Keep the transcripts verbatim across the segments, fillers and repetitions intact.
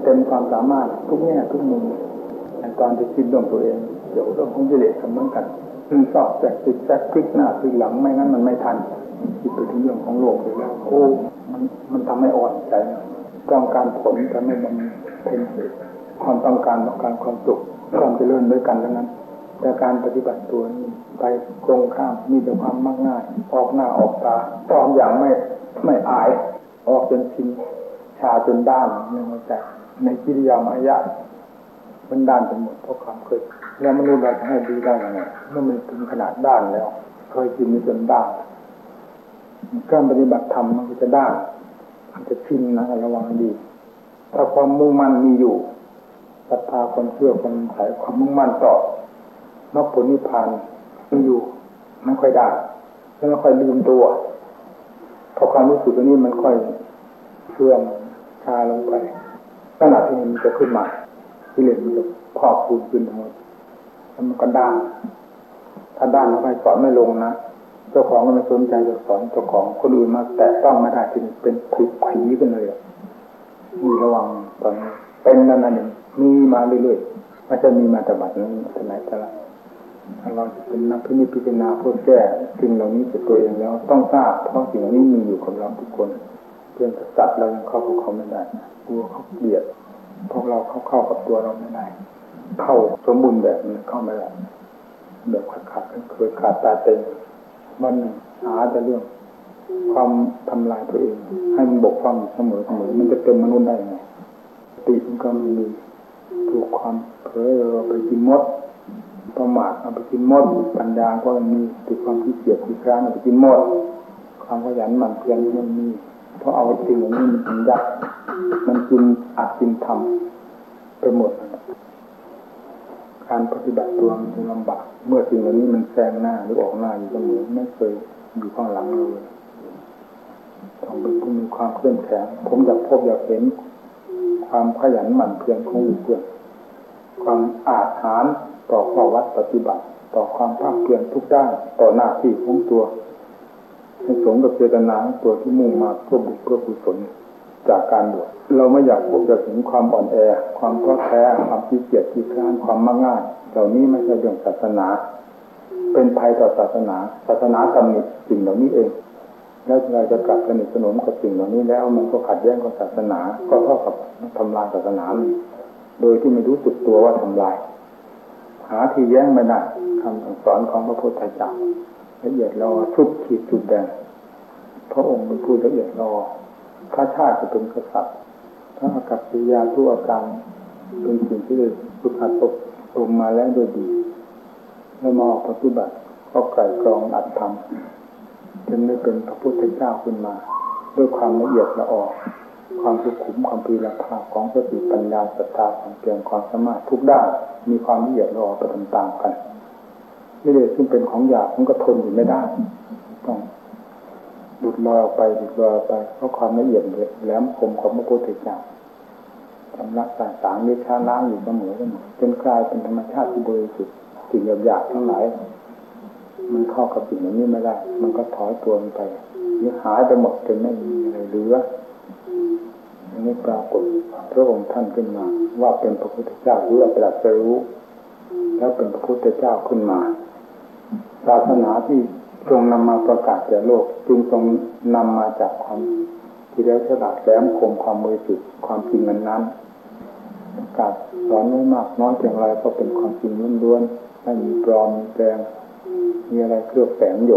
เต็มความสามารถทุกแง่ทุกมุมในตอนที่คิดเรื่องตัวเองเดี๋ยวเรื่องของกิเลสเหมือนกันคือสอบแจกติดแจกพลิกหน้าพลิกหลังไม่งั้นมันไม่ทันคิดไปถึงเรื่องของโลกเลยแล้วโอ้มันมันทำให้อ่อนใจต้องการผลทำให้มันเป็นความต้องการต้องการความสุขความเจริญด้วยกันทั้งนั้นแต่การปฏิบัติตัวนี้ไปตรงข้ามมีแต่ความมักง่ายออกหน้าออกตาตอมอย่างไม่ไม่อายออกจนชินชาจนด้านในหัวใจในกิริยามารยาทมันด้านไปหมดเพราะความเคยแล้วมนุษย์เราจะให้ดีได้ยังไงเมื่อมันถึงขนาดด้านแล้วเคยกินมันจนด้านการปฏิบัติธรรมมันก็จะด้านมันจะชินนะระวังดีถ้าความมุ่งมั่นมีอยู่ศรัทธาความเชื่อความใส่ความมุ่งมั่นต่อมรรคผลนิพพานมีอยู่ไม่ค่อยได้แล้วไม่ค่อยลืมตัวพอความรู้สึกตรงนี้มันค่อยเสื่อมชาลงไปขณะที่มันจะขึ้นมากิเลสมันจะพอกพูนขึ้นทั้งหมดแล้วมันก็ด้านถ้าด้านแล้วไปสอนไม่ลงนะเจ้าของก็ไม่สนใจจะสอนเจ้าของคนอื่นมาแตะต้องไม่ได้ที่เป็นผีผีกันเลยมีระวังตอนนี้เป็นนั่นนั่นเองมีมาเรื่อยๆไม่ใช่มีมาแต่บัดนั้นแต่ไหนแต่ละถ้าเราจะเป็นนักพินิจพิจารณาเพื่อแก้สิ่งเหล่านี้กับตัวเองแล้วต้องทราบเพราะสิ่งนี้มีอยู่กับเราทุกคนเพียงแต่ตัดเรายังเข้ากับเขาไม่ได้กลัวเขาเกลียดพวกเราเข้าเข้ากับตัวเราไม่ได้เข้าสมบูรณ์แบบมันเข้าไม่ได้แบบขาดขาดเคยขาดตาเต็งมันหาแต่เรื่องความทำลายตัวเองให้มันบกพร่องเสมอเสมอมันจะเป็นมนุษย์ได้ไงติมันก็มีถูกความเผลอเราไปกินมดประมาทเอาไปกินมดปัญญาก็มีถูกความขี้เกียจขี้คร้านเอาไปกินมดความขยันหมั่นเพียรมันมีเพราะเอาสิ่งเหล่านี้มันกินยากมันกินอัดกินทำไปหมดการปฏิบัติตัวมันลำบากเมื่อสิ่งเหล่านี้มันแซงหน้าหรือออกหน้าอยู่เสมอไม่เคยอยู่ข้างหลังเราเลยต้องเป็นผู้มีความเข้มแข็งผมอยากพบอยากเห็นความขยันหมั่นเพียรของเพื่อนความอาจหาญต่อข้อวัดปฏิบัติต่อความภาคเพียรทุกด้านต่อหน้าที่ของตัวให้สมกับเจตนาของตัวที่มุ่งมาเพื่อบุญเพื่อกุศลจากการบวชเราไม่อยากพบอยากเห็นความอ่อนแอความท้อแท้ความขี้เกียจขี้คร้านความมักง่ายเหล่านี้ไม่ใช่เรื่องศาสนาเป็นภัยต่อศาสนาศาสนาตำหนิสิ่งเหล่านี้เองแล้วเราจะกลับสนิทสนมกับสิ่งเหล่านี้แล้วมันก็ขัดแย้งกับศาสนาก็เท่ากับทำลายศาสนาโดยที่ไม่รู้สึกตัวว่าทำลายหาที่แย้งไม่ได้คำสอนของพระพุทธเจ้าละเอียดรอสุดขีดสุดแดงพระองค์เป็นผู้ละเอียดรอพระชาติจะเป็นกษัตริย์พระอากัปกิริยาทุกอาการเป็นสิ่งที่ได้ฝึกหัดอบรมมาแล้วโดยดีแล้วมาออกปฏิบัติก็ไกร่กรองอัดทำจนได้เป็นพระพุทธเจ้าขึ้นมาด้วยความละเอียดละออความสุขุมความปีละภาพของสติปัญญาศรัทธาความเพียรความสามารถทุกด้านมีความละเอียดละออไปตามๆกันนี่เลยซึ่งเป็นของหยาบมันก็ทนอยู่ไม่ได้ต้องหลุดลอยออกไปหลุดลอยออกไปเพราะความละเอียดแหลมคมของพระพุทธเจ้าทำรักษาสางวิชาล้างอยู่เสมอกันจนกลายเป็นธรรมชาติที่บริสุทธิ์สิ่งหยาบๆทั้งหลายมันเข้ากับสิ่งเหล่านี้ไม่ได้มันก็ถอยตัวไปหรือหายไปหมดจนไม่มีอะไรเหลืออันนี้ปรากฏพระองค์ท่านขึ้นมาว่าเป็นพระพุทธเจ้าหรือตรัสรู้แล้วเป็นพระพุทธเจ้าขึ้นมาศาสนาที่ทรงนำมาประกาศแก่โลกจึงทรงนำมาจากความที่แล้วฉลาดแหลมคมความบริสุทธิ์ความจริงนั้นๆประกาศสอนไม่มากน้อยเพียงไรก็เป็นความจริงล้วนๆไม่มีปลอมมีแปลงมีอะไรเคลือบแฝงอยู่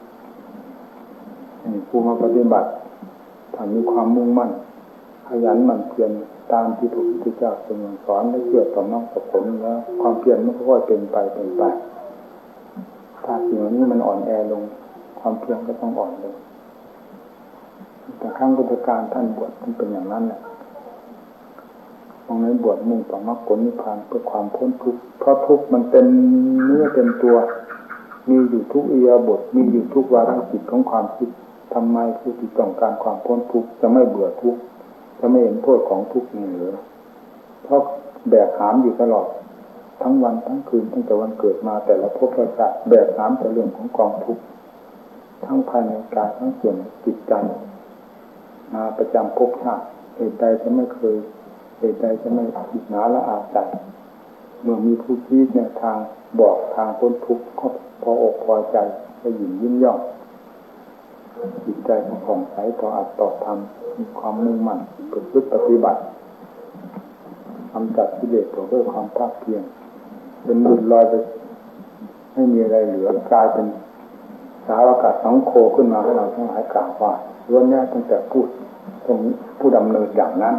ผู้มาปฏิบัติถ้ามีความมุ่งมั่นขยันหมั่นเพียรตามที่พระพุทธเจ้าทรงสอนให้เชื่อต่อน้องต่อผลแล้วความเพียรมันก็ค่อยเป็นไปเป็นไปถ้าสิ่งนี้มันอ่อนแอลงความเพียรก็ต้องอ่อนลงแต่ครั้งพุทธกาลท่านบวชท่านเป็นอย่างนั้นแหละตรงนั้นบวชมุ่งต่อมรรคผลนิพพานเพื่อความพ้นทุกข์เพราะทุกข์มันเป็นเนื้อเป็นตัวมีอยู่ทุกอิริยาบถมีอยู่ทุกวาระจิตของความคิดทำไมผู้ที่ต้องการความพ้นทุกข์จะไม่เบื่อทุกข์จะไม่เห็นโทษของทุกข์นี่หรือเพราะแบกหามอยู่ตลอดทั้งวันทั้งคืนตั้งแต่วันเกิดมาแต่ละภพละชาติแบกหามแต่เรื่องของกองทุกข์ทั้งภายในกายทั้งส่วนจิตใจมาประจำภพชาติเหตุใดจะไม่เคยเหตุใดจะไม่อิจฉาละอาใจเมื่อมีผู้ชี้แนวทางบอกทางพ้นทุกข์ก็พออกพอใจก็หยิ่งยิ้มย่องจิตใจของผ่องใสต่ออัตต่อธรรมมีความมุ่งมั่นประพฤติปฏิบัติทำจัดกิเลสตัวด้วยความภาคเพียรเป็นหลุดลอยไปไม่มีอะไรเหลือกลายเป็นสาวอากาศสังโฆขึ้นมาให้เราทั้งหลายกล่าวว่าล้วนแน่ตั้งแต่พูดตรงผู้ดำเนินอย่างนั้น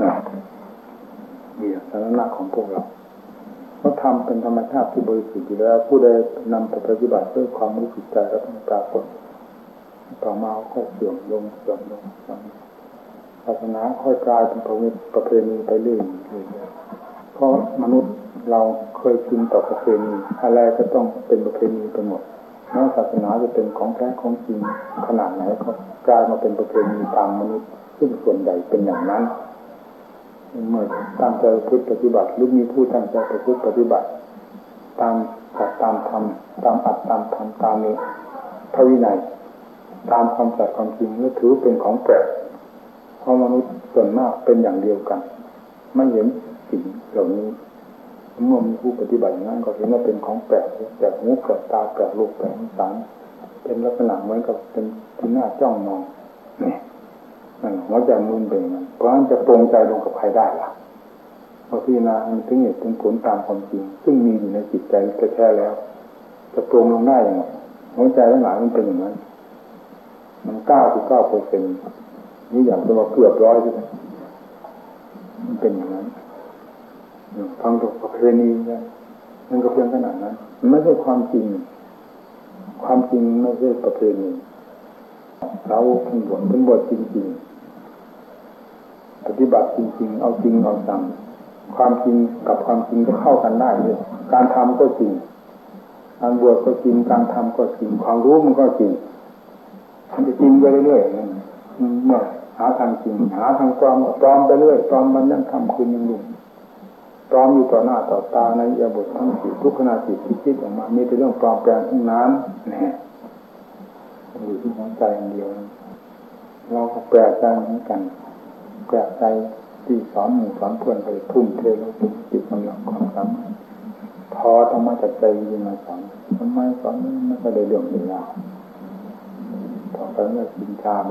นี่สาระของพวกเราเขาทำเป็นธรรมชาติที่บริสุทธิ์อยู่แล้วผู้ใดนำไปปฏิบัติด้วยความรู้สึกใจก็ต้องปรากฏต่อมาค่อยเสื่อมลงเสื่อมลงศาสนาค่อยกลายเป็นประเพณีไปเรื่อยๆเพราะมนุษย์เราเคยชินต่อประเพณีอะไรก็ต้องเป็นประเพณีไปหมดแม้ศาสนาจะเป็นของแท้ของจริงขนาดไหนก็กลายมาเป็นประเพณีตามมนุษย์ซึ่งส่วนใหญ่เป็นอย่างนั้นเมื่อตั้งใจประพฤติปฏิบัติหรือมีผู้ตั้งใจประพฤติปฏิบัติตามจัดตามธรรมตามอัตตามธรรมตามนี้พระวินัยตามความจัดความจริงและถือเป็นของแปลกเพราะมนุษย์ส่วนมากเป็นอย่างเดียวกันไม่เห็นสิ่งเหล่านี้เมื่อมีผู้ปฏิบัติอย่างนั้นก็เห็นว่าเป็นของแปลกแปลกหูแปลกตาแปลกรูปแปลกสันเป็นลักษณะเหมือนกับเป็นที่น่าจ้องมองนี่นั่นหัวใจมุ่นเป็นมันเพราะฉะนั้นจะตรงใจลงกับใครได้ล่ะพอพิจารณาถึงเหตุถึงผลตามความจริงซึ่งมีอยู่ในจิตใจแท้ๆแล้วจะตรงลงได้อย่างไรหัวใจทั้งหลายมันเป็นอย่างนั้นมันเก้าสิบเก้าเปอร์เซ็นต์นี่อย่างจะมาเกือบร้อยที่มันเป็นอย่างนั้นฟังจากประเพณีเนี่ยมันก็เพียงขนาดนั้นมันไม่ใช่ความจริงความจริงไม่ใช่ประเพณีเราเป็นบทเป็นบทจริงๆปฏิบัติจริงๆเอาจริงเอาจังความจริงกับความจริงก็เข้ากันได้เลยการทำก็จริงการบวชก็จริงการทำก็จริงความรู้มันก็จริงมันจะจริงไปเรื่อยๆเมื่อหาทางจริงหาทางปลอมปลอมไปเรื่อยปลอมมันยังทำคืนยังหลุดปลอมอยู่ต่อหน้าต่อตาในอิริยาบถทั้งสี่ทุกขณะจิตที่คิดออกมามีแต่เรื่องปลอมแปลงทั้งนั้นนี่อยู่ที่หัวใจอย่างเดียวเราก็แปลกใจเหมือนกันแปลกใจที่สอนหมู่สอนเพื่อนไปทุ่มเทลงถึงจิตกำลังความสามารถพอต้องมาจากใจจริงมาสอนทำไมสอนไม่ก็ได้เรื่องเวลาต่อไปเมื่อกินชาไป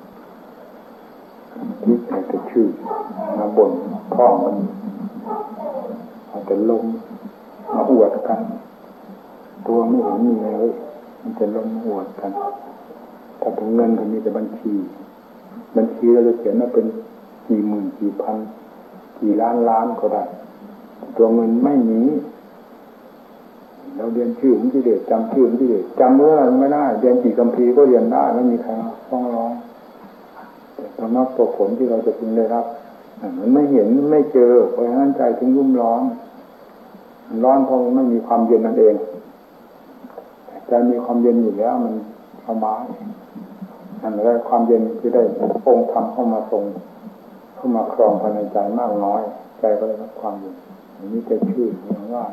คิดแต่จะชื่อมาบ่นพ่อมันเอาแต่ลมมาอวดกันตัวไม่เห็นมีเลยมันจะลมอวดกันถ้าเป็นเงินก็มีแต่บัญชีบัญชีเราจะเขียนว่าเป็นกี่หมื่นกี่พันกี่ล้านล้านก็ได้ตัวเงินไม่มีเราเรียนชื่อของกิเลสจำชื่อของกิเลสจำเรื่องไม่ได้เรียนกี่คัมภีร์ก็เรียนได้ไม่มีใครฟ้องร้องแต่ตัวมรรคตัวผลที่เราจะพึงได้รับมันไม่เห็นไม่เจอเพราะฉะนั้นใจถึงรุ่มร้อนร้อนเพราะมันไม่มีความเย็นนั่นเองใจมีความเย็นอยู่แล้วมันเข้ามาอันนั้นความเย็นที่ได้องค์ธรรมเข้ามาทรงเข้ามาครองภายในใจมากน้อยใจก็ได้รับความเย็นอันนี้จะชื่ออย่างว่า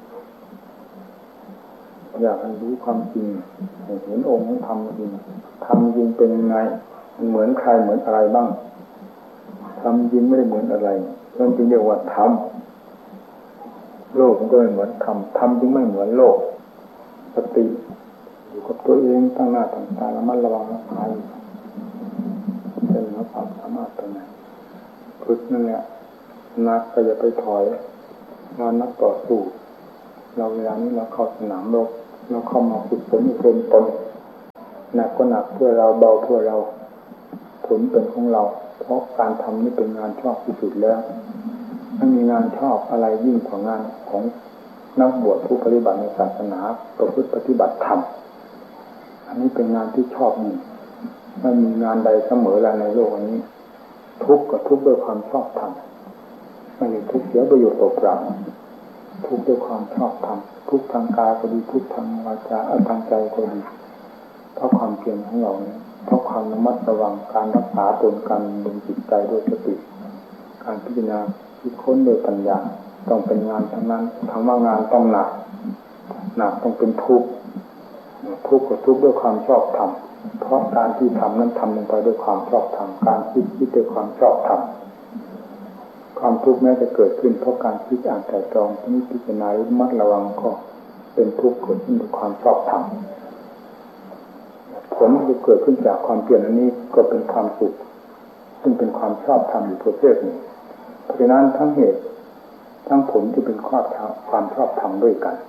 อยากให้รู้ความจริงเห็นองค์ของธรรมจริงธรรมจริงเป็นยังไงมันเหมือนใครเหมือนอะไรบ้างธรรมจริงไม่ได้เหมือนอะไรนั่นจึงเรียกว่าธรรมโลกมันก็ไม่เหมือนธรรมธรรมจึงไม่เหมือนโลกสติอยู่กับตัวเองตั้งหน้าตั้งตาระมัดระวังรักษาอยู่จะเหนือความสามารถตรงไหนฝึกนั่นแหละนักก็อย่าไปถอยงานนักต่อสู้เราเวลานี้เราเข้าสนามรบเราเข้ามาฝึกฝนอบรมตนหนักก็หนักเพื่อเราเบาเพื่อเราผลเป็นของเราเพราะการทำนี่เป็นงานชอบที่สุดแล้วถ้ามีงานชอบอะไรยิ่งกว่างานของนักบวชผู้ปฏิบัติในศาสนาประพฤติปฏิบัติธรรมอันนี้เป็นงานที่ชอบยิ่งไม่มีงานใดเสมอแล้วในโลกนี้ทุกข์กับทุกข์ด้วยความชอบธรรมไม่ได้ทุกข์เสียประโยชน์เปล่าๆทุกข์ด้วยความชอบธรรมทุกข์ทางกายก็ดีทุกข์ทางวาจาทางใจก็ดีเพราะความเพียรของเราเนี่ยเพราะความระมัดระวังการรักษาตนการดึงจิตใจด้วยสติการพิจารณาคิดค้นโดยปัญญาต้องเป็นงานทั้งนั้นคำว่างานต้องหนักหนักต้องเป็นทุกข์ทุกข์กับทุกข์ด้วยความชอบธรรมเพราะการที่ทำนั้นทำลงไปด้วยความชอบธรรมการคิดคิดด้วยความชอบธรรมความทุกข์แม้จะเกิดขึ้นเพราะการคิดอ่านไตร่ตรองที่พิจารณาระมัดระวังก็เป็นทุกข์เกิดขึ้นด้วยความชอบธรรมผลที่เกิดขึ้นจากความเปลี่ยนอันนี้ก็เป็นความสุขซึ่งเป็นความชอบธรรมอยู่ประเภทหนึ่งเพราะฉะนั้นทั้งเหตุทั้งผลที่เป็นความความชอบธรรมด้วยกัน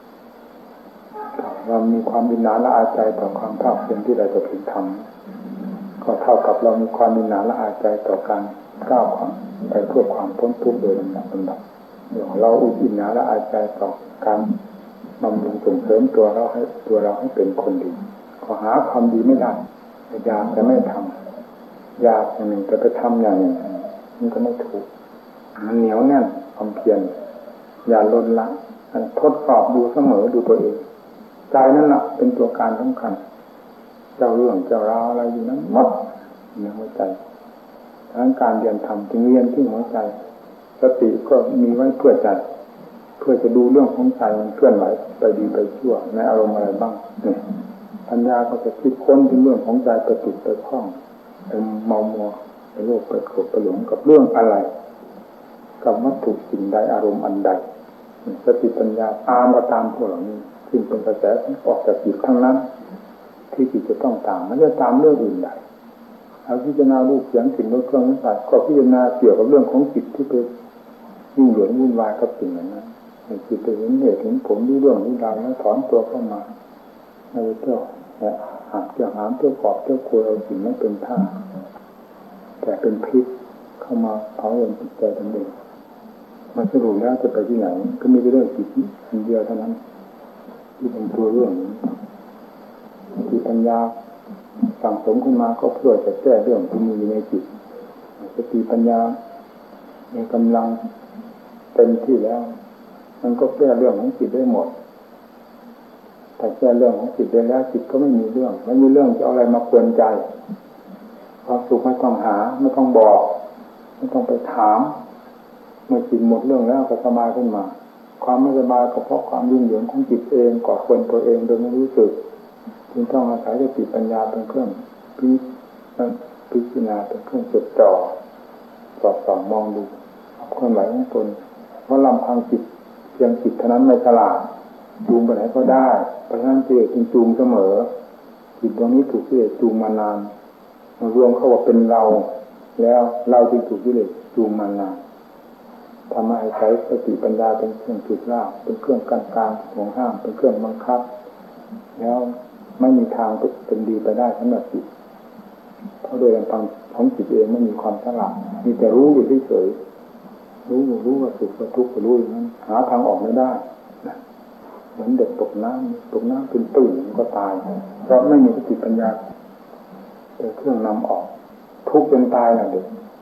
เรามีความบินหนาละอาใจต่อความภาคเพียรที่เราจะพึงทำก็เท่ากับเรามีความบินหนาละอาใจต่อการก้าวไปเพื่อความพ้นทุกข์โดยลำดับลำดับเราอุทิศหนาละอาใจต่อการบำรุงส่งเสริมตัวเราให้ตัวเราให้เป็นคนดีก็หาความดีไม่ได้อยากแต่ไม่ทำอยากอย่างหนึ่งแต่ไปทำอย่างหนึ่งมันก็ไม่ถูกมันเหนียวแน่นความเพียรอย่าลดละทดสอบดูเสมอดูตัวเองใจนั่นแหละเป็นตัวการสำคัญเจ้าเรื่องเจ้าราวอะไรอยู่นั้นหมดในหัวใจทั้งการเรียนธรรมจึงเรียนที่หัวใจสติก็มีไว้เพื่อใจเพื่อจะดูเรื่องของใจมันเคลื่อนไหวไปดีไปชั่วในอารมณ์อะไรบ้างเนี่ยปัญญาก็จะคิดค้นถึงเรื่องของใจไปติดไปคล้องไปเมามัวไปโลภไปโกรธไปหลงกับเรื่องอะไรกับวัตถุสิ่งใดอารมณ์อันใดสติปัญญาตามก็ตามพวกเหล่านี้ซึ่งเป็นกระแสออกจากจิตทั้งนั้นที่จิตจะต้องตามไม่ได้ตามเรื่องอื่นใดเอาพิจารณารูปเสียงกลิ่นรสเครื่องสัมผัสก็พิจารณาเกี่ยวกับเรื่องของจิตที่ไปยุ่งเหยิงวุ่นวายกับสิ่งนั้นให้จิตไปเห็นเหตุเห็นผลที่เรื่องนี้ราวแล้วถอนตัวเข้ามาไม่เที่ยวหาเที่ยวหามเที่ยวกอบเที่ยวโคยเอาสิ่งนั้นเป็นท่าแต่เป็นพิษเข้ามาเผาเย็นจิตใจตนเองมันสรุปแล้วจะไปที่ไหนก็มีแต่เรื่องจิตคนเดียวเท่านั้นที่เป็นตัวเรื่องจิตปัญญาสั่งสมขึ้นมาก็เพื่อจะแก้เรื่องที่มีในจิตสติปัญญามีกำลังเต็มที่แล้วมันก็แก้เรื่องของจิตได้หมดแต่แก้เรื่องของจิตได้แล้วจิตก็ไม่มีเรื่องไม่มีเรื่องจะเอาอะไรมาเตือนใจความสุขไม่ต้องหาไม่ต้องบอกไม่ต้องไปถามเมื่อจิตหมดเรื่องแล้วก็สบายขึ้นมาความไม่สบายก็เพราะความยุ่งเหยิงของจิตเองก่อควรตัวเองโดยไม่รู้สึกจึงต้องอาศัยสติปัญญาเป็นเครื่องพิพิจารณาเป็นเครื่องจดจ่อสอดส่องมองดูเคลื่อนไหวของตนเพราะลำพังจิตเพียงจิตเท่านั้นไม่ฉลาดจูงไปไหนก็ได้เพราะฉะนั้นจิตจึงจูงเสมอจิตตรงนี้ถูกกิเลสจูงมานานมารวมเข้าว่าเป็นเราแล้วเราจึงถูกกิเลสจูงมานานทำให้ใช้สติปัญญาเป็นเครื่องจุดล่าเป็นเครื่องกั้นกลางห่วงห้ามเป็นเครื่องบังคับแล้วไม่มีทางเป็นดีไปได้สำหรับจิตเพราะโดยลำพังของจิตเองไม่มีความฉลาดมีแต่รู้อยู่เฉยๆรู้รู้ว่าสุขว่าทุกข์รู้อย่างนั้นหาทางออกไม่ได้เหมือนเด็กตกน้ำตกน้ำเป็นตื่นก็ตายเพราะไม่มีสติปัญญาเป็นเครื่องนำออกทุกข์จนตายนะเด็ก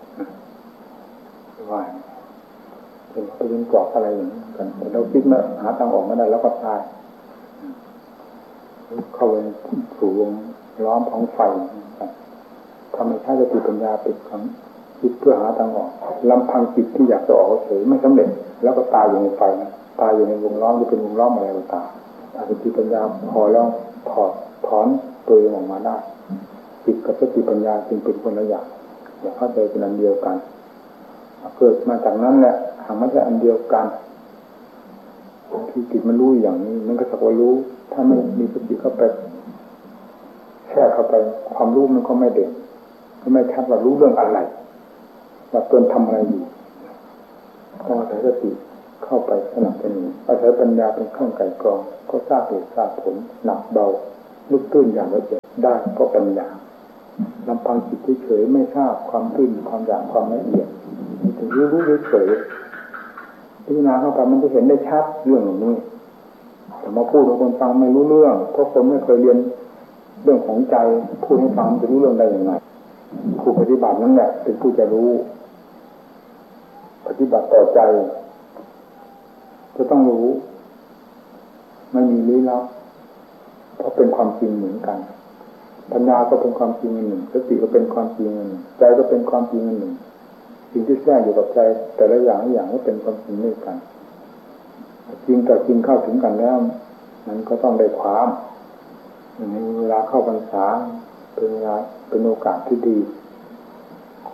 ว่าเป็นไปเป็นกรอบอะไรอย่างนี้กันแต่เราคิดไม่หาทางออกไม่ได้แล้วก็ตายเข้าไปสู่วงล้อมของไฟทำให้ใช้สติปัญญาเป็นคำคิดเพื่อหาทางออกลำพังจิตที่อยากจะออกเฉยไม่สำเร็จแล้วก็ตายอยู่ในไฟตายอยู่ในวงล้อมจะเป็นวงล้อมอะไรก็ตามสติปัญญาพอแล้วถอดถอนตัวเองออกมาได้จิตกับสติปัญญาจึงเป็นคนละอย่างอย่าเข้าใจเป็นอันเดียวกันเกิดมาจากนั้นแหละหากไม่ใช่อันเดียวกันที่จิตมันรู้อย่างนี้มันก็สักว่ารู้ถ้าไม่มีสติเข้าไปแค่เข้าไปความรู้มันก็ไม่เด่นไม่ชัดว่ารู้เรื่องอะไรว่าตนทำอะไรอยู่ต้องอาศัยสติเข้าไปสนับสนุนอาศัยปัญญาเป็นเครื่องไก่กรองก็ทราบเหตุทราบผลหนักเบาลึกตื้นอย่างละเอียดได้ก็ปัญญาลำพังจิตเฉยไม่ทราบความตื้นความหยาบความละเอียดถึงรู้รู้เฉยพิจารณาเข้าไปมันจะเห็นได้ชัดเรื่องอย่างนี้แต่มาพูดให้คนฟังไม่รู้เรื่องเพราะคนไม่เคยเรียนเรื่องของใจพูดให้ฟังจะรู้เรื่องได้ยังไงผู้ปฏิบัตินั่นแหละเป็นผู้จะรู้ปฏิบัติต่อใจจะต้องรู้ไม่มีลี้ลับเพราะเป็นความจริงเหมือนกันปัญญาก็เป็นความจริงหนึ่งสติก็เป็นความจริงหนึ่งใจก็เป็นความจริงหนึ่งสิ่งที่แทรกอยู่กับใจแต่ละอย่างอย่างก็เป็นความจริงด้วยกันจริงแต่จริงเข้าถึงกันแล้วมันก็ต้องได้ความในเวลาเข้าพรรษาเป็นเวลาเป็นโอกาสที่ดีค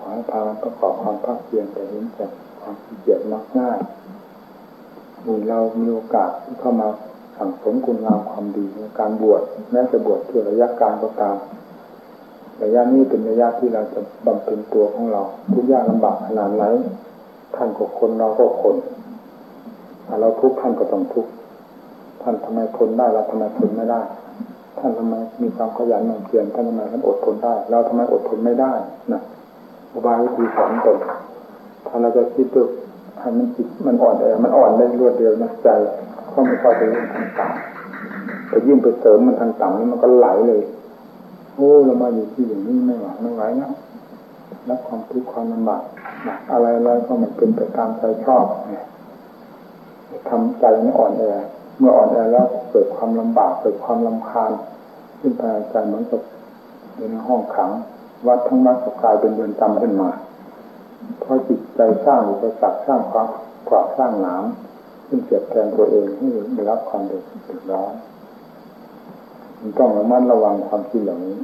ขอให้พากันประกอบความภาคเพียรแต่เห็นแต่ความขี้เกียจมักง่ายมีเรามีโอกาสที่เข้ามาสั่งสมคุณงามความดีในการบวชแม้จะบวชเพื่อระยะการก็ตามระยะนี้เป็นระยะที่เราจะบำเพ็ญตัวของเราทุกยากลำบากขนาดไหนท่านก็คนเราก็คนถ้าเราทุกข์ท่านก็ต้องทุกข์ท่านทำไมทนได้เราทำไมทนไม่ได้ท่านทำไมมีความขยันหมั่นเพียรท่านทำไมท่านอดทนได้เราทำไมอดทนไม่ได้นะอุบายวิธีสอนตนถ้าเราจะคิดตัวให้มันจิตมันอ่อนแอมันอ่อนได้รวดเร็วนะใจก็ไม่ค่อยจะยิ่งทางต่ำแต่ยิ่งไปเสริมมันทางต่ำนี่มันก็ไหลเลยโอ้เรามาอยู่ที่อย่างนี้ไม่ไหวไม่ไหวนะรับความทุกข์ความลำบากนะอะไรอะไรก็มันเป็นไปตามใจชอบเนี่ยทำใจนี่อ่อนแอเมื่ออ่อนแอแล้วเกิดความลำบากเกิดความรำคาญขึ้นภายในใจเหมือนกับในห้องขังวัดทั้งวัดก็กลายเป็นเรือนจำขึ้นมาเพราะจิตใจสร้างอุปสรรคสร้างความกวาดสร้างหนามซึ่งเสียดแทงตัวเองให้ได้รับความเดือดร้อนมันต้องระมัดระวังความคิดเหล่านี้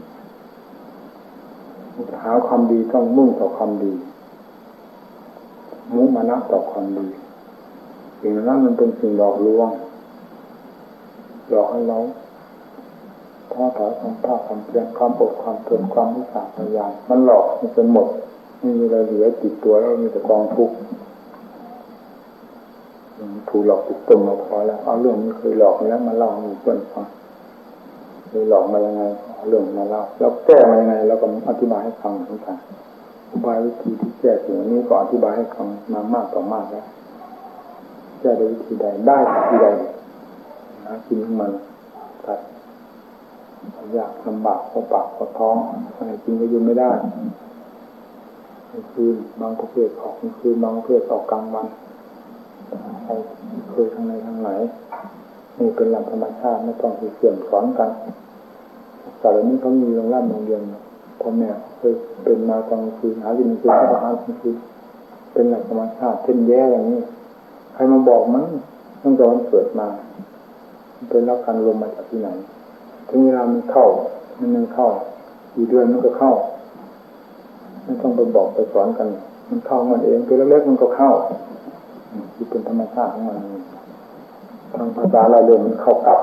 จะหาความดีต้องมุ่งต่อความดีมุ่งมานะต่อความดีสิ่งนั้นมันเป็นสิ่งหลอกลวงหลอกให้เราท้อถอยความภาคความเพียรความอดความทนความวิชาพยายามมันหลอกมันจนหมดไม่มีอะไรเหลือติดตัวแล้วมีแต่กองทุกข์ถูกหลอกถูกต้มมาพอแล้วเอาเรื่องนี้เคยหลอกแล้วมาเล่าให้เพื่อนฟังเคยหลอกมายังไงเอาเรื่องมาเล่าแล้วแก้มายังไงแล้วก็อธิบายให้ฟังเหมือนกันอุบายวิธีที่แก้สิ่งนี้ก็อธิบายให้ฟังมามากต่อมากแล้วแก้โดยวิธีใดได้วิธีใดนะกินมันตัดยากลำบากเพราะปากเพราะท้องอะไรกินก็ยืนไม่ได้กลางคืนบางประเภทออกกลางคืนบางประเภทออกกลางวันใครเคยทางไหนทางไหนนี่เป็นหลักธรรมชาติไม่ต้องไปเสี่ยงสอนกันแต่เดี๋ยวนี้เขามีโรงแรมโรงเรียนพ่อแม่เคยเป็นมากลางคืนหาวินคืนก็หากลางคืนเป็นหลักธรรมชาติเช่นแย่อย่างนี้ใครมาบอกมันตั้งแต่วันเกิดมาเป็นรับการลมมาจากที่ไหนถึงเวลามันเข้ามันนึงเข้ากี่เดือนมันก็เข้าไม่ต้องไปบอกไปสอนกันมันเข้ามันเองตัวเล็กๆมันก็เข้าที่เป็นธรรมชาติของมันทางภาษาเราเรียกมันเข้ากลับ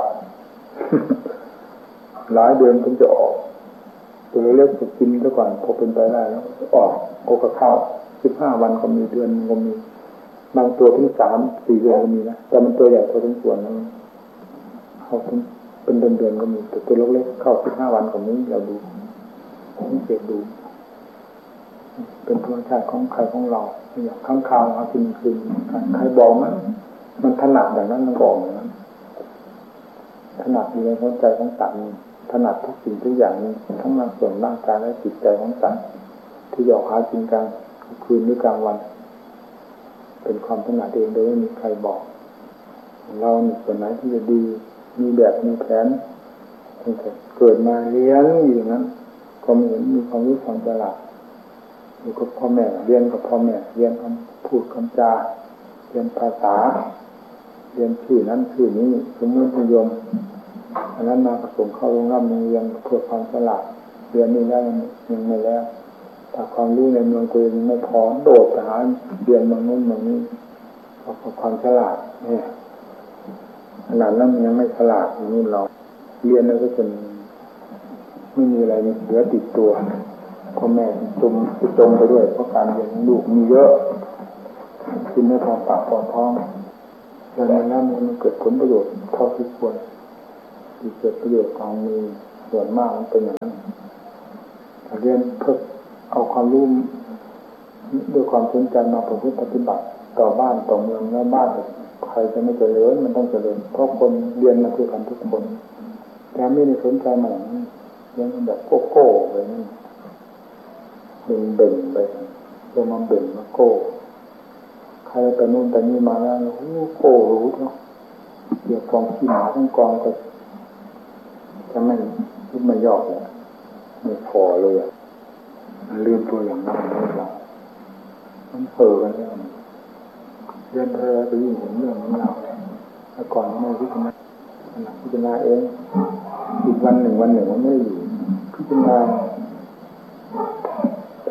หลายเดือนถึงจะออกตัวเล็กจะกินซะก่อนพอเป็นไปได้แล้วออกโก็เข้าสิบห้าวันก็มีเดือนก็มีบางตัวถึงสามสี่เดือนก็มีนะแต่มันตัวใหญ่พอสมควรนะเขาถึงเป็นเดือนๆก็มีแต่ตัวเล็กๆเข้าสิบห้าวันก็มีเราดูสังเกตดูเป็นธรรมชาติของใครของเราอย่างข้างคาวเอากินคืนใครบอกมันมันถนัดอย่างนั้นมันบอกอย่างนั้นถนัดอยู่ในหัวใจของสัตว์ถนัดทุกสิ่งทุกอย่างทั้งร่างส่วนร่างกายและจิตใจของสัตว์ที่หยอกหากินกลางคืนหรือกลางวันเป็นความถนัดเองโดยไม่มีใครบอกเราเนี่ยส่วนไหนที่จะดีมีแบบมีแผนตั้งแต่เกิดมาเรียนอย่างนั้นก็มีมีความรู้ความฉลาดอยู่กับพ่อแม่เรียนกับพ่อแม่เรียนคำพูดคำจาเรียนภาษาเรียนชื่อนั้นชื่อนี้สมมตินิยมอันนั้นมาผสมเข้าโรงเรียนโรงเรียนเพื่อความฉลาดเรียนนี่ได้ยังไม่แล้วถ้าความรู้ในเมืองตัวเองไม่พอโดดไปหาเรียนเมืองนู้นเมืองนี้เพราะความฉลาดเนี่ยขนาดนั้นยังไม่ฉลาดอย่างนี้เราเรียนแล้วก็จนไม่มีอะไรเหลือติดตัวพ่อแม่จมจมไปด้วยเพราะการเรียนลูกมีเยอะกินไม่พอปากพอท้องแล้วในนั้นมันเกิดผลประโยชน์เท่าที่ควรที่เกิดประโยชน์ของมีส่วนมากมันเป็นอย่างนั้นเรียนเพื่อเอาความรู้ด้วยความสนใจมาประพฤติปฏิบัติต่อบ้านต่อเมืองแล้วบ้านใครจะไม่เจริญมันต้องเจริญเพราะคนเรียนมาด้วยกันทุกคนแต่ไม่ได้สนใจมันเรียนแบบโก้โก้ไปนี่เบ่งเบ่งไปเรียนมาเบ่งมาโก้ใครแต่นู่นแต่นี่มาแล้วโอ้โก้รู้เนาะเกี่ยวกองขี้หมาทั้งกองก็จะไม่ไม่ยอกเลยไม่พอเลยอ่ะมันลืมตัวอย่างนั้นเลยเรามันเผลอกันเนี่ยเรียนเธอไปยิ่งเห็นเรื่องของเราแต่ก่อนไม่พิจารณาพิจารณาเองอีกวันหนึ่งวันหนึ่งมันไม่อยู่พิจารณาไป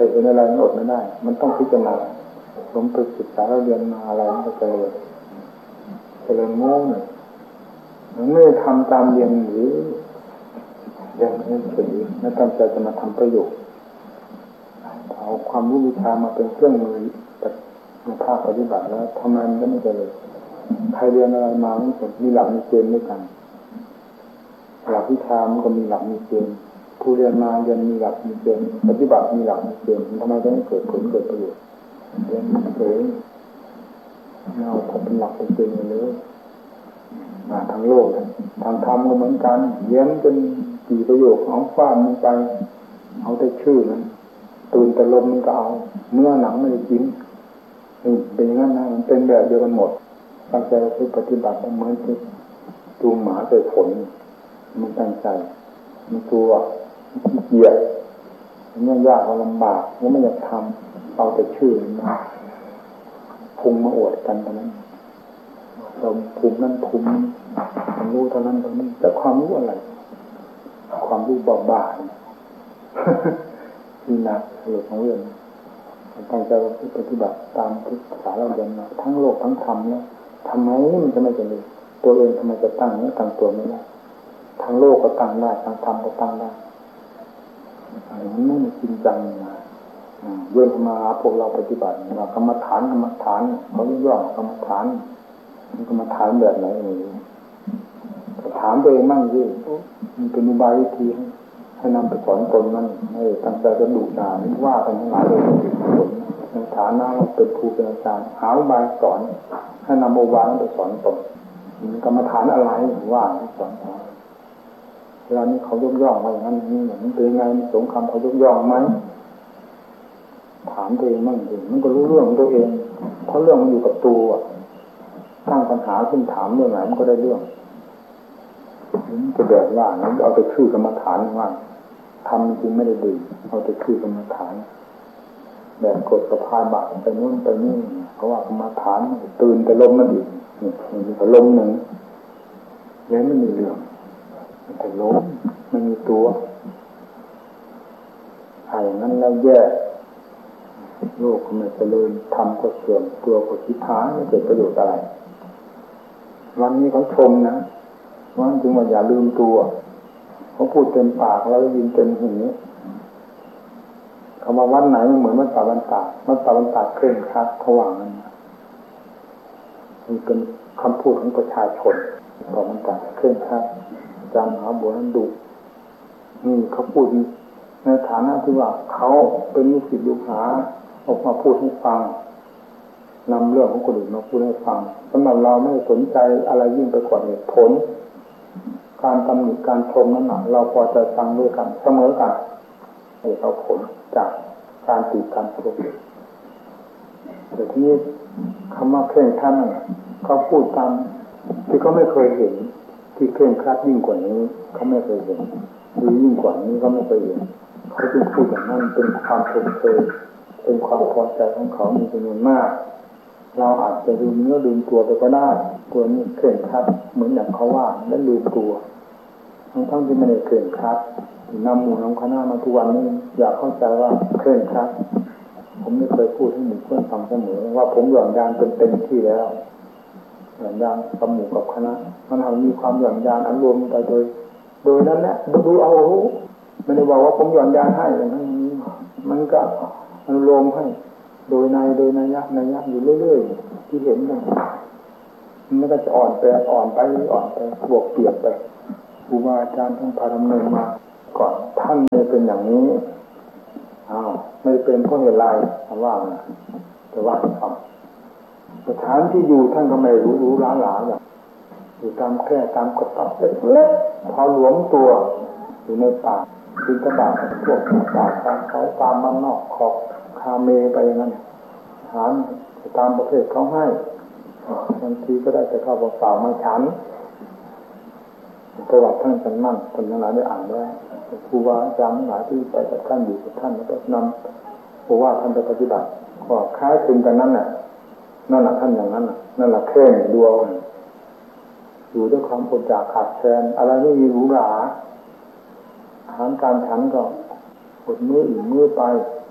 ยเห็นอะไรอดไม่ได้มันต้องพิจารณาผมไปศึกษาเราเรียนมาอะไรมันก็เจริญเจริญโง่เนี่ยมันไม่ทำตามเรียนหรือเรียนไม่ถึงไม่ตั้งใจจะมาทำประโยชน์เอาความรู้วิชามาเป็นเครื่องมือในภาคปฏิบัติแล้วทำไมมันก็ไม่เจริญใครเรียนอะไรมามันก็มีหลักมีเกณฑ์ด้วยกันหลักวิชามันก็มีหลักมีเกณฑ์ผู้เรียนมาเรียนมีหลักมีเกณฑ์ปฏิบัติมีหลักมีเกณฑ์ทำไมจะไม่เกิดผลเกิดประโยชน์เรียนเฉยเราทำเป็นหลักเป็นเกณฑ์เลยมาทางโลกทางธรรมก็เหมือนกันเรียนจนกี่ประโยคเอาฟ้ามันไปเอาแต่ชื่อมันตื่นแต่ลมมันก็เอาเนื้อหนังไม่ได้กินนี่เป็นอย่างนั้นนะมันเป็นแบบเดียวกันหมดตั้งใจที่ปฏิบัติเหมือนที่จูงหมาใส่ผลมันตั้งใจมันตัวขี้เกียจมันยากมันลำบากมันไม่อยากทำเอาแต่ชื่อมันมาพุงมาอวดกันเท่านั้นเราภูมินั้นภูมิความรู้เท่านั้นเท่านี้แต่ความรู้อะไรความรู้บ้าบ้าที่หนักเรื่องของเรื่องตั้งใจปฏิบัติตามที่ภาษาเราเรียนมาทั้งโลกทั้งธรรมแล้วทำไมมันจะไม่เจริญตัวเองทำไมจะตั้งเนื้อตั้งตัวไม่ได้ทางโลกก็ตั้งได้ทางธรรมก็ตั้งได้มันไม่มีจริงจังนะเรื่องมาพวกเราปฏิบัติว่ากรรมฐานกรรมฐานเขาย่อกรรมฐานมันกรรมฐานแบบไหนนี่ถามตัวเองมั่งสิมันเป็นอุบายวิธีให้นำไปสอนตนมันให้ตั้งใจจะดุด่าว่ากันทั้งหลายเลยในฐานะเราเป็นครูเป็นอาจารย์หาอุบายสอนให้นำอุบายไปสอนตนกรรมฐานอะไรว่าสอนเขาเวลานี้เขายกย่องมาอย่างนั้นนี่มันเป็นไงมีสงครามเขายกย่องไหมถามตัวเองมั่งสิมันก็รู้เรื่องของตัวเองเพราะเรื่องมันอยู่กับตัวตั้งปัญหาขึ้นถามเรื่องไหนมันก็ได้เรื่องมันจะแบบว่านั้นเอาแต่ชื่อกรรมฐานว่าทำจริงไม่ได้ดีเอาแต่ชื่อกรรมฐานแบบกดสะพายบาตรไปนู่นไปนี่เพราะว่ากรรมฐานตื่นแต่ลมนั่นอีกนี่มีแต่ลมหนึ่งแล้วไม่มีเรื่องมันแต่ลมไม่มีตัวถ้าอย่างนั้นแล้วแย่โลกก็ไม่เจริญธรรมก็เสื่อมตัวก็ชิบหายไม่เกิดประโยชน์อะไรวันนี้เขาชมนะว่าจึงว่าอย่าลืมตัวเขาพูดเต็มปากแล้วยินเต็มหูคำว่าวันไหนมันเหมือนวัดป่าบันตาวัดป่าบันตาเคร่งครัดเขาว่างั้นมันเป็นคำพูดของประชาชนป่าบันตาเคร่งครัดอาจารย์มหาบัวนั้นดุนี่เขาพูดในฐานะที่ว่าเขาเป็นลูกศิษย์ลูกหาออกมาพูดให้ฟังนำเรื่องของคนอื่นมาพูดให้ฟังสำหรับเราไม่สนใจอะไรยิ่งไปกว่าเหตุผลการตำหนิการชมนั้นเราพอจะฟังด้วยกันเสมอกันให้เอาผลจากการติดการชมแต่ที่คำว่าเคร่งท่านเขาพูดตามที่เขาไม่เคยเห็นที่เคร่งครัดยิ่งกว่านี้เขาไม่เคยเห็นหรือยิ่งกว่านี้เขาไม่เคยเห็นเขาจึงพูดอย่างนั้นเป็นความชมเชยเป็นความพอใจของเขามีจำนวนมากเราอาจจะลืมเนื้อลืมตัวไปก็ได้ตัวนี้เคร่งครัดเหมือนอย่างเขาว่าและลืมตัวทั้งทั้งที่ไม่ได้เคร่งครัดนำหมู่นำคณะมาทุกวันนี้อยากเข้าใจว่าเคร่งครัดผมไม่เคยพูดให้หมู่เพื่อนฟังเสมอว่าผมหย่อนยานจนเต็มที่แล้วหย่อนยานกับหมู่กับคณะมันทำมีความหย่อนยานอารมณ์ไปโดยโดยนั้นแหละดูเอาไม่ได้บอกว่าผมหย่อนยานให้อย่างนั้นมันก็อารมณ์ให้โดยในโดยนัยยะนัยยะอยู่เรื่อยๆที่เห็นกันมันก็จะอ่อนไปอ่อนไปอ่อนไปบวกเปลี่ยนไปครูบาอาจารย์ทั้งพาดำเนินมาก่อนท่านไม่เป็นอย่างนี้อ้าวไม่เป็นเพราะเหตุไรว่าแต่ว่าฟังสถานที่อยู่ท่านก็ไม่รู้รู้ล้าหลาอย่างอยู่ตามแค่ตามกระต๊อบเล็กๆพอหลวมตัวอยู่ในป่าดินกระบาดพวกป่าตามเขาตามมันนอกขอบคาเมไปอย่างนั้นอาหารตามประเภทเขาให้บางทีก็ได้แต่ข้าวเปล่ามาฉันประวัติท่านสันมั่นคนทั้งหลายได้อ่านแล้วครูบาอาจารย์ทั้งหลายที่ไปกับท่านอยู่กับท่านแล้วก็นำบอกว่าท่านไปปฏิบัติก็คล้ายคลึงกันนั้นแหละนั่นแหละท่านอย่างนั้นนั่นแหละแค่ดวงอยู่ด้วยความอดอยากขาดแคลนอะไรไม่มีหรูหราอาหารการฉันก็อดมื้ออิ่มมื้อไป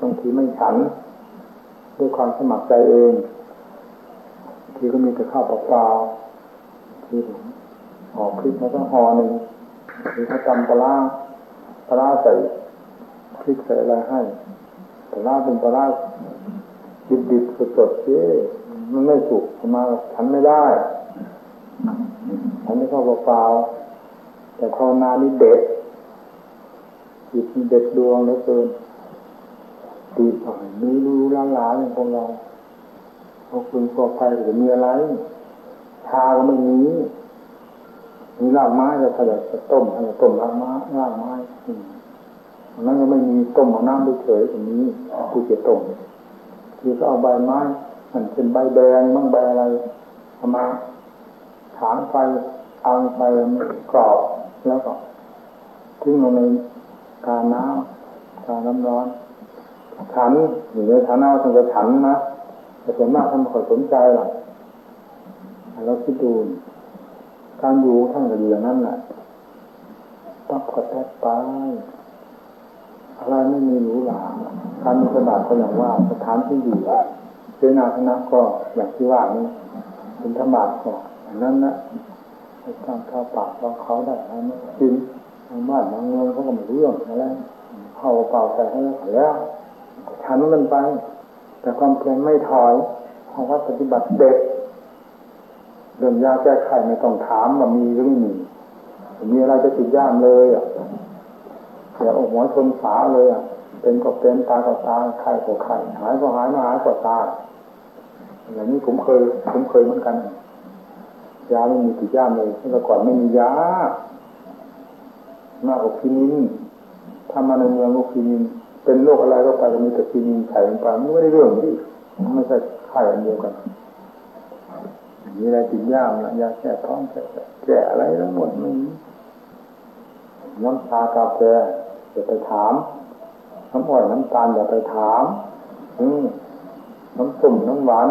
บางทีไม่ฉันด้วยความสมัครใจเองทีก็มีแต่ข้าวเปล่าๆทีผมห่อพริกแล้วก็ห่อหนึ่งทีเขาตำปลาปลาใส่พริกใส่อะไรให้ปลาเป็นปลาดิบๆสดๆเจ๊มันไม่สุกมาฉันไม่ได้ฉันไม่ข้าวเปล่าแต่ภาวนานี่เด็ดจิตเด็ดดวงเหลือเกินตีต่อยมือรู้ล้าล้าอย่างพวกเราพวกคุณพวกใครจะมีอะไรชาก็ไม่มีมีรากไม้จะผลิตจะต้มอะไรต้มรากไม้รากไม้อันนั้นก็ไม่มีต้มเอาน้ำเฉยๆตรงนี้กูจะต้มคือก็เอาใบไม้มันเป็นใบแดงบ้างใบอะไรเอามาถางไฟเอาไฟกรอบแล้วก็ทิ้งลงในกาน้ำกาน้ำร้อนฉันอยู่ในฐานะว่าท่านจะฉันนะแต่ส่วนมากท่านไม่ค่อยสนใจหรอกเราคิดดูการอยู่ท่านก็อยู่อย่างนั้นแหละต้องขอแทบไปอะไรไม่มีหรูหราการมีสบายก็อย่างว่าสถานที่อยู่เสนาสนะก็อย่างที่ว่านี้เป็นธรรมะก็อย่างนั้นนะไปตามข้าวปากเราเขาได้อะไรไม่กินทางบ้านบางเมืองเขาก็ไม่รู้เรื่องอะไรเข้าเปล่าใส่ให้แล้วฉันมันไปแต่ความเพียรไม่ถอยเพราะว่าปฏิบัติเด็กเรื่องยาแก้ไขไม่ต้องถามว่ามีหรือไม่มีมีอะไรจะติดย่ามเลยอ่ะเสียหัวชนฝาเลยอ่ะเป็นก็เป็นตาก็ตาไข้ก็ไข้หายก็หายมาหายก็ตายอย่างนี้ผมเคยผมเคยเหมือนกันยาไม่มีติดย่ามเลยเมื่อก่อนไม่มียามากกว่าพินินถ้ามาในเมืองก็พินินเป็นโรคอะไรก็ไปมีแต่พินินใส่ลงไปมันไม่ได้เรื่องที่ไม่ใช่ไข้อันเดียวกันมีอะไรติดย่ามนะยาแก้ท้องแก้แก้อะไรทั้งหมดไม่มีน้ำชากาแฟอย่าไปถามน้ำอ้อยน้ำตาลอย่าไปถามอืมน้ำส้มน้ำหวาน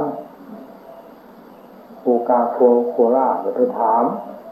โคกาโคโคล่าอย่าไปถาม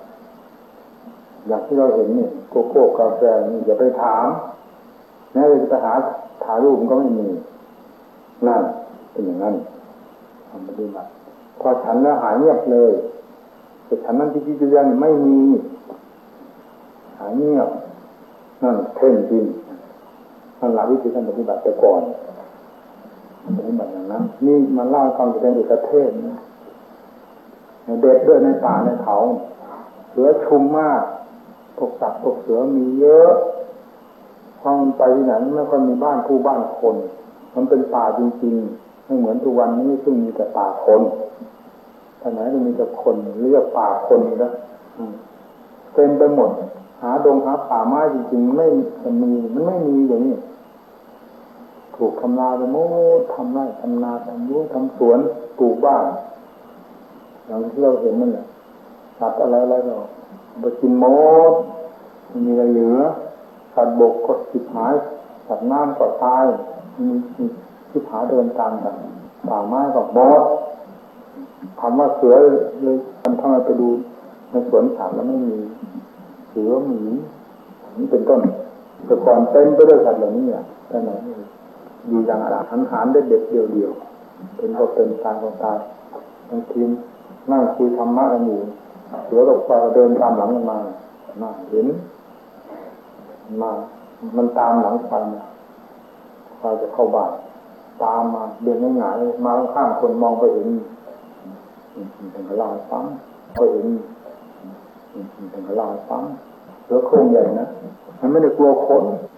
อย่างที่เราเห็นนี่โกโก้กาแฟนี่อย่าไปถามแม้จะไปหาถ่ายรูปก็ไม่มีนั่นเป็นอย่างนั้นทำปฏิบัติพอฉันแล้วหายเงียบเลยแต่ฉันนั้นที่ที่จะยังไม่มีหายเงียบนั่นเพ่งจริงนั่นหลักวิธีการปฏิบัติแต่ก่อนปฏิบัติอย่างนั้นนี่มันเล่าความจะเป็นเอกเทศนะเด็ดด้วยในป่าในเขาเสือชุมมากพวกสัตว์พวกเสือมีเยอะพอมันไปที่ไหนไม่ค่อยมีบ้านผู้บ้านคนมันเป็นป่าจริงๆไม่เหมือนทุกวันนี้ซึ่งมีแต่ป่าคนท่าไหนก็มีแต่คนเรียกป่าคนนะเต็มไปหมดหาดงหาป่าไม้จริงๆไม่มันมีมันไม่มีอย่างนี้ถูกทำลายไปหมดทำไร่ทำนาทำรั้วทำสวนปลูกบ้านอย่างที่เราเห็นนั่นแหละสัตว์อะไรอะไรก็ไปกินหมดไม่มีอะไรเหลือสัตว์บกก็สิบหายสัตว์น้ำก็ตายมีที่หาเดินตามกันป่าไม้ก็หมดคำว่าเสือเลยมันทำไมไปดูในสวนสัตว์แล้วไม่มีเสือหมีนี่เป็นต้นแต่ก่อนเต็มไปด้วยสัตว์เหล่านี้อ่ะแต่ไหนอยู่อย่างอาหารหารได้เด็ดเดียวเดียวเป็นก็เป็นตายก็ตายบางทีนั่งคุยธรรมะกันอยู่เสือกับควายเดินตามหลังกันมาน่าเห็นมามันตามหลังควายมาควายจะเข้าบ้านตามมาเดินง่ายๆมาข้างคนมองไปเห็นเป็นกระลาฟังไปเห็นเป็นกระลาฟังเสือโคร่งใหญ่นะมันไม่ได้กลัวคน